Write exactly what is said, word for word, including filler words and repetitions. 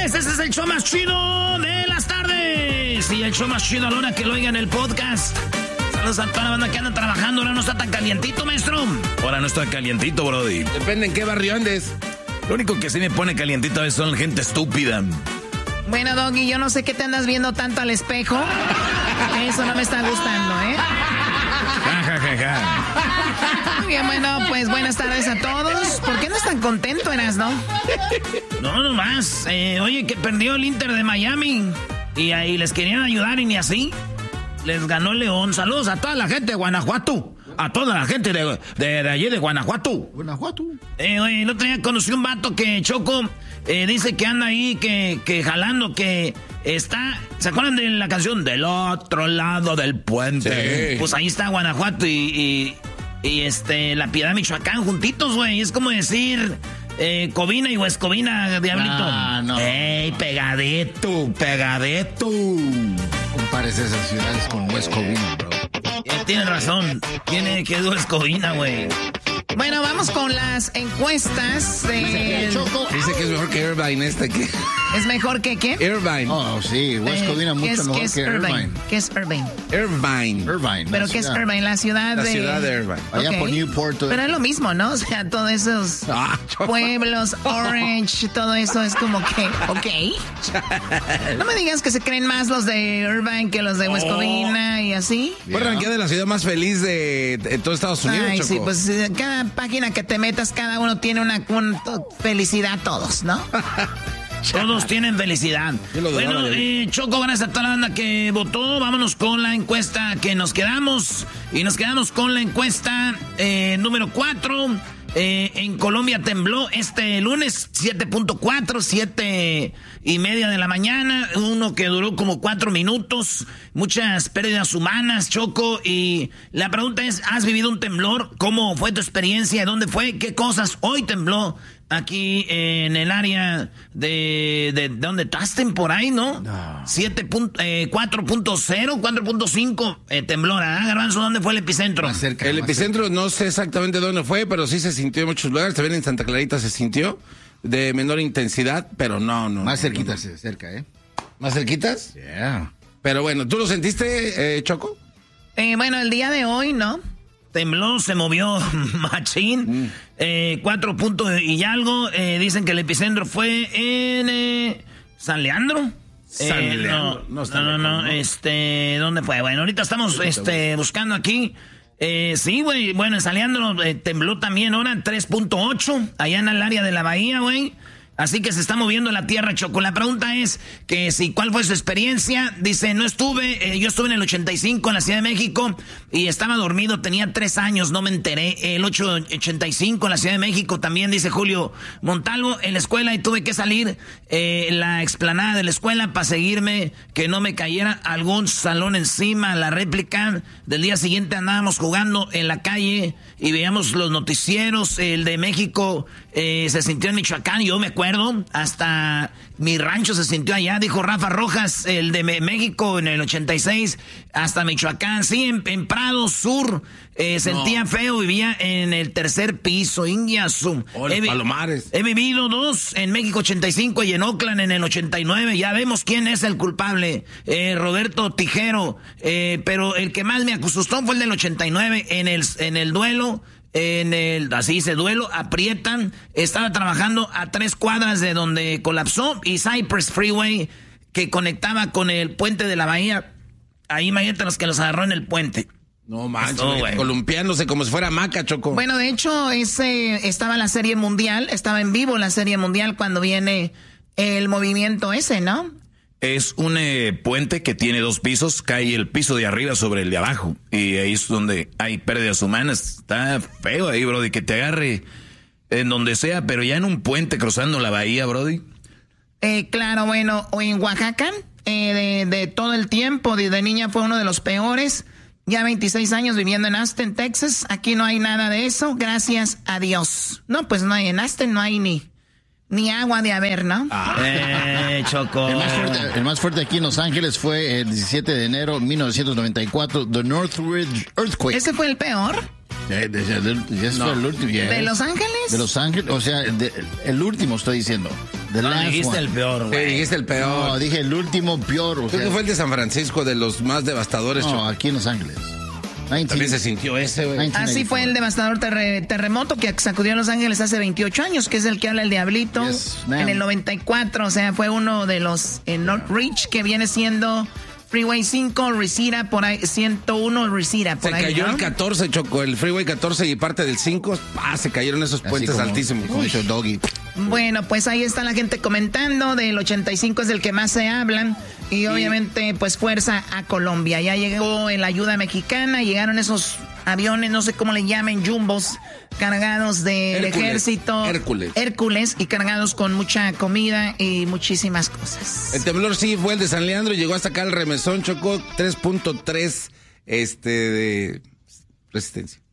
tardes, este es el show más chido de las tardes. Y el show más chido a la hora que lo oigan en el podcast. Saludos a toda la banda que anda trabajando. Ahora no está tan calientito, maestro. Ahora no está calientito, brody. Depende en qué barrio andes. Lo único que sí me pone calientito a veces son gente estúpida. Bueno, Doggy, yo no sé qué te andas viendo tanto al espejo. Eso no me está gustando, ¿eh? Ja, ja, ja, ja. Bien, bueno, pues buenas tardes a todos. ¿Por qué no están contentos, Eras, no? No, nomás. Eh, oye, que perdió el Inter de Miami. Y ahí les querían ayudar y ni así. Les ganó León. Saludos a toda la gente de Guanajuato. A toda la gente de, de, de allí de Guanajuato. Guanajuato. Eh, oye, el otro día conocí un vato que, Choco, eh, dice que anda ahí, que, que jalando, que está... ¿Se acuerdan de la canción? Del otro lado del puente. Sí. Pues ahí está Guanajuato y, y, y este, La Piedad, Michoacán, juntitos, güey. Es como decir... Eh, Covina y Huescovina, diablito. Ah, no. Ey, pegadito, pegadito. Compares esas ciudades con Huescovina, bro. Eh, tienes razón. Tiene que Huescovina, güey. Bueno, vamos con las encuestas. De... Choco. Dice que es mejor que Irvine este que... ¿Es mejor que qué? Irvine. Oh, sí, Huescovina Eh, mucho ¿qué es, mejor ¿qué es que Irvine? Irvine. ¿Qué es Irvine? Irvine. Irvine. ¿Pero qué es Irvine? La ciudad La de... ciudad de Irvine. Allá Okay. por Newport. Todo Pero es lo mismo, ¿no? O sea, todos esos Ah, pueblos, Orange, todo eso es como que... Ok. No me digas que se creen más los de Irvine que los de Huescovina y así. Fue ranqueada de la ciudad más feliz de, de todo Estados Unidos, Ay, Choco. sí, pues eh, cada página que te metas, cada uno tiene una, una to- felicidad, todos, ¿no? Todos tienen felicidad. Yo lo Bueno, dudaba de eh, Choco, gracias a toda la banda que votó. Vámonos con la encuesta que nos quedamos. Y nos quedamos con la encuesta eh, número cuatro. Eh, en Colombia tembló este lunes siete punto cuatro, siete y media de la mañana, uno que duró como cuatro minutos, muchas pérdidas humanas, Choco, y la pregunta es, ¿has vivido un temblor? ¿Cómo fue tu experiencia? ¿Dónde fue? ¿Qué cosas hoy tembló aquí en el área de, de, de donde estás por ahí, no? No. siete punto, eh, cuatro punto cero, cuatro punto cinco eh, temblor, ¿ah, Garbanzo? ¿Dónde fue el epicentro? Más cerca, El más epicentro no sé exactamente dónde fue, pero sí se sintió en muchos lugares. También en Santa Clarita se sintió de menor intensidad, pero no, no. cerca. Más no, cerquita, no. cerca, ¿eh? ¿Más cerquitas? Yeah. Pero bueno, ¿tú lo sentiste, eh, Choco? Eh, bueno, el día de hoy, ¿no? Tembló, se movió machín. Mm. Eh, cuatro puntos y algo. Eh, dicen que el epicentro fue en eh, San Leandro. San Eh, Leandro. No, No está no, no, lejos, no, ¿no? Este, ¿dónde fue? Bueno, ahorita estamos este, buscando aquí. Eh, sí, güey. Bueno, en San Leandro eh, tembló también ahora tres punto ocho. Allá en el área de la bahía, güey. Así que se está moviendo la tierra, Choco. La pregunta es que si cuál fue su experiencia. Dice, no estuve, eh, yo estuve en el ochenta y cinco en la Ciudad de México y estaba dormido, tenía tres años, no me enteré. El ocho ochenta y cinco en la Ciudad de México también, dice Julio Montalvo, en la escuela y tuve que salir eh, la explanada de la escuela para seguirme, que no me cayera algún salón encima. La réplica del día siguiente andábamos jugando en la calle y veíamos los noticieros. El de México eh, se sintió en Michoacán, yo me acuerdo. Hasta mi rancho se sintió allá, dijo Rafa Rojas, el de México en el ochenta y seis, hasta Michoacán, sí, en, en Prado Sur, eh, sentía no. feo, vivía en el tercer piso, Ingiasum. Oh, los he, Palomares. He vivido dos, en México ochenta y cinco y en Oakland en el ochenta y nueve, ya vemos quién es el culpable, eh, Roberto Tijero, eh, pero el que más me asustó fue el del ochenta y nueve, en el, en el duelo. En el, así dice, duelo, aprietan. Estaba trabajando a tres cuadras de donde colapsó y Cypress Freeway, que conectaba con el puente de la bahía. Ahí imagínate los que los agarró en el puente. No manches, Oh, güey, columpiándose como si fuera maca, Choco. Bueno, de hecho, ese estaba la Serie Mundial, estaba en vivo la Serie Mundial cuando viene el movimiento ese, ¿no? Es un eh, puente que tiene dos pisos, cae el piso de arriba sobre el de abajo. Y ahí es donde hay pérdidas humanas. Está feo ahí, Brody, que te agarre en donde sea, pero ya en un puente cruzando la bahía, Brody. Eh, claro, bueno, o en Oaxaca, eh, de, de todo el tiempo, de, de niña fue uno de los peores. Ya veintiséis años viviendo en Austin, Texas. Aquí no hay nada de eso, gracias a Dios. No, pues no hay, en Austin no hay ni... Ni agua de haber, ¿no? Ah. Eh, Choco. El más, fuerte, el más fuerte aquí en Los Ángeles fue el diecisiete de enero de mil novecientos noventa y cuatro, The Northridge Earthquake. ¿Ese fue el peor? Ya, ya, ya, ya eso No. fue el último. ya ¿De es. Los Ángeles? De Los Ángeles, o sea, de- el último estoy diciendo. The No, last dijiste one. el peor, Sí, güey. dijiste el peor. No, dije el último peor. O Creo sea, que fue el de San Francisco, de los más devastadores. no, Choco. aquí en Los Ángeles. También se sintió ese, güey. Así fue el devastador terre- terremoto que sacudió a Los Ángeles hace veintiocho años, que es el que habla el Diablito. Yes, ma'am. En el noventa y cuatro, o sea, fue uno de los en Northridge, que viene siendo Freeway cinco, Reseda, por ahí, ciento uno, Reseda, por Se ahí, cayó ¿no? el catorce, Choco, el Freeway catorce y parte del cinco. Ah, se cayeron esos Así puentes como- altísimos. Como hizo Doggy. Bueno, pues ahí está la gente comentando, del ochenta y cinco es del que más se hablan, y obviamente, pues fuerza a Colombia. Ya llegó la ayuda mexicana, llegaron esos aviones, no sé cómo le llamen, jumbos, cargados del Hércules, ejército. Hércules. Hércules, y cargados con mucha comida y muchísimas cosas. El temblor sí fue el de San Leandro y llegó hasta acá el remesón, Choco, tres punto tres este, de resistencia.